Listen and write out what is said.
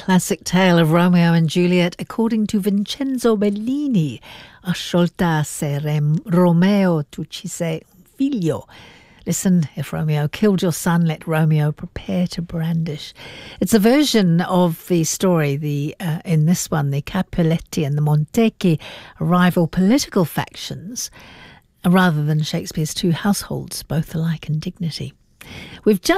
classic tale of Romeo and Juliet according to Vincenzo Bellini. Ascolta se Romeo tu ci sei un figlio. Listen, if Romeo killed your son, let Romeo prepare to brandish. It's a version of the story, in this one, the Capuletti and the Montecchi, rival political factions, rather than Shakespeare's two households, both alike in dignity. We've just